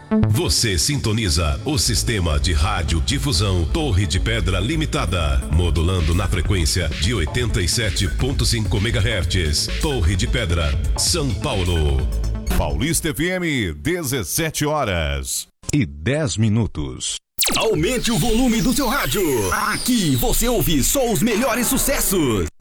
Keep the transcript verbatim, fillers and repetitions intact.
Você sintoniza o sistema de rádio difusão Torre de Pedra Limitada, modulando na frequência de oitenta e sete ponto cinco megahertz. Torre de Pedra, São Paulo. Paulista F M, dezessete horas e dez minutos. Aumente o volume do seu rádio. Aqui você ouve só os melhores sucessos.